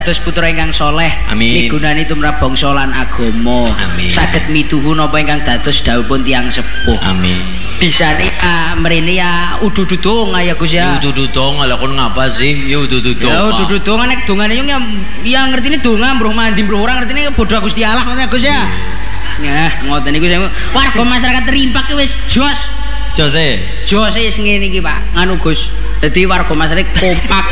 Terus putra ingkang soleh, migunani tumrap bangsa lan agama. Saged mituhu napa ingkang dados dawuhipun tiyang sepuh. Amin. Bisane mrene ya udu-udu donga ya Gus ya. Udu-udu donga lha kon ngapa sih? Ya udu-udu donga. Ya udu-udu donga nek dongane yo ya ngertine donga mbruh mandi mbruh ora ngertine bodho Gusti Allah ngoten Gus ya. Ya, ngoten niku warga masyarakat Rimpak wis jos. Jose wis ngene iki Pak. Nganu Gus. Dadi warga masyarakat kompak.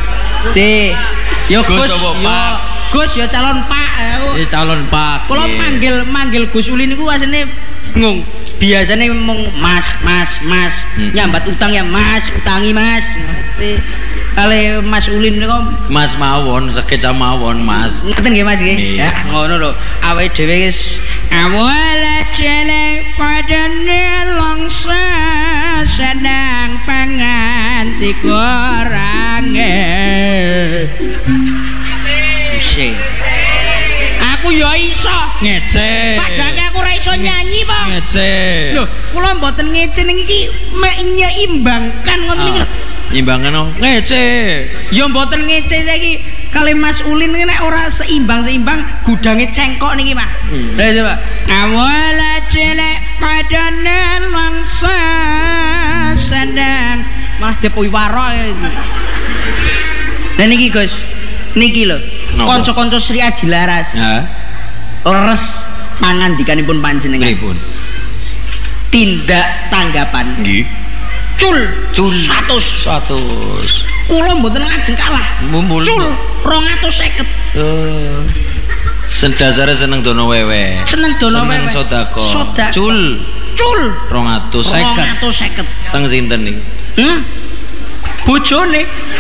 Yo Gus, Gus yo calon Pak. Calon Pak. Kula manggil Gus Uli niku asline ngung. Biasane mung Mas. Nyambat utang ya Mas, utangi Mas. Kale Mas Ulin niku Mas mawon, sekeca mawon Mas. Ngoten nggih Mas nggih. Ya, ngono lho. Awake dhewe wis awala celek padane longsa sedang panganti korange. Aku ya iso ngece. Padahal aku ora iso nyanyi, Pak. Ngece. Lho, kula mboten ngece ning iki mek nyeimbangkan ngoten iki. Imbangkan no ngece. Ya mboten ngece saiki kali Mas Ulin nek ora seimbang gudange cengkok niki, Pak. Lah coba. Awala celek padane langsa sandang malah depoi waro. Lah niki Gus. Niki lho, kanca-kanca Sri Aji Laras. Heeh. Leres pangandikanipun panjenengan. Pripun? Tindak tanggapan. Nggih. Cul 100. Kula mboten ngajeng kalah. Cul 250. Sendasare seneng dono wewe. Seneng dono wewe. Sedekah. Cul 250. Teng sinten niki? Bojone.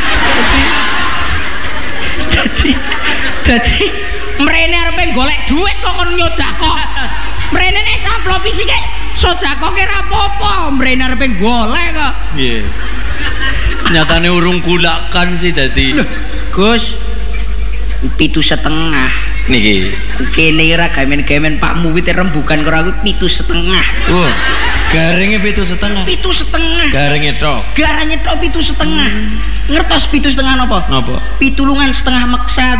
Dadi mrene arepe golek duit kok kon nyodakok. Mrene nek samplo fisik sedekah ki ra apa-apa, mrene arepe golek kok. Nggih. Nyatane urung kulakan sih dadi. Gus 7,5 niki. Kene ora gamen-gamen Pak Muwit rembugan karo aku 7,5. Oh. Garinge 7,5. 7,5. Garinge tok. Garange tok 7,5. Ngertos 7,5 napa? Napa? Pitulungan setengah meksa.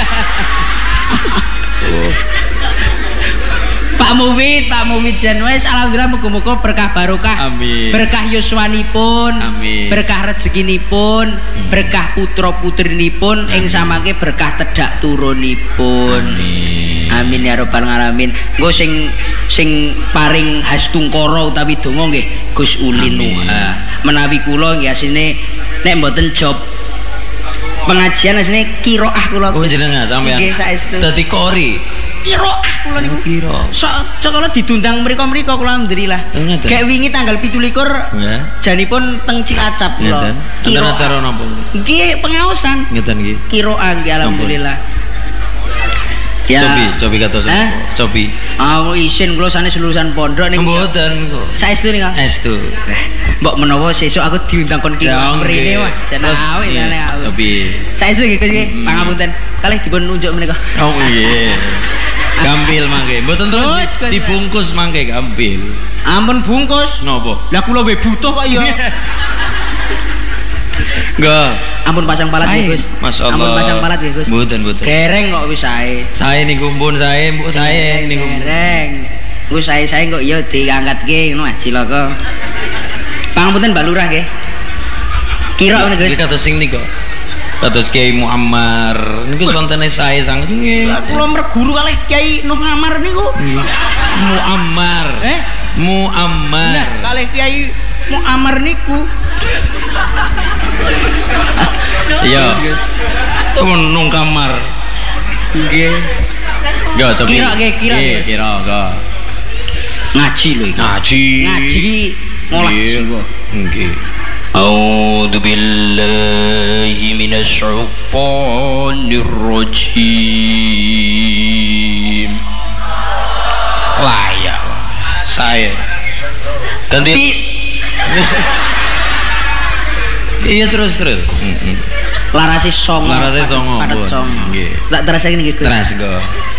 Oh. Pak Muwit jan wis alhamdulillah muga-muga berkah barokah. Amin. Berkah yuswanipun, amin. Berkah rezekinipun, berkah putra-putrinipun ing samangke berkah tedak turunipun. Amin. Amin ya rabbal alamin. Nggo sing paring hastungkara utawi donga nggih Gus Ulin. Menawi kula nggih asine nek mboten job pengajian asine qiraah kula. Oh jenengan sampean. Nggih saestu. Dadi qori. Qiraah kula niku. Qiraah. Sok kula didundang mriko-mriko kula alhamdulillah. Kayak wingi tanggal 17 janipun teng Cilacap kula. Qiraah acara napa? Nggih pengaosan. Ngeten nggih. Qiraah nggih alhamdulillah. Ya. Cobi kata sapa? Cobi. Isin kula sanes lulusan pondok niku. Mboten kok. Saestu niku. Estu. Mbok menawa sesuk aku diundang kon qiraah mrene wah jenawe jane aku. Cobi. Saestu nggih Gus nggih. Pangapunten. Kalih dipun nunjuk menika. Oh nggih. Gampil mangke. Mboten terus dibungkus mangke gampil. Ampun bungkus. Napa? Lah kula we butuh kok ya. Enggak. Ampun pasang palat nggih Gus. Masyaallah. Ampun pasang palat nggih Gus. Mboten. Dereng kok wis sae. Sae niku mpun sae, mbok sae niku. Dereng. Gus sae kok ya diangkatke ngono cilaka. Pangapunten Mbak Lurah nggih. Kira ngene Gus. Iki kados sing niku. Kados Kiai Muammar niku sontene sae sanget nggih. Kula merguru kalih Kiai Nuh Ngamar niku. Muammar. Muammar. Nah, kalih Kiai Muammar niku. Iya. Temen nung kamar. Nggih. Yo coba. Kira enggak. Ngaji lho iki. Ngaji ngolah jiwa. Nggih. A'udzu billahi minasyaitonir rajim. Layak. Saya. Ganti. Iya terus. Larase songo. Padet songo. Nggih. Tak terasake niki Gus. Teras go.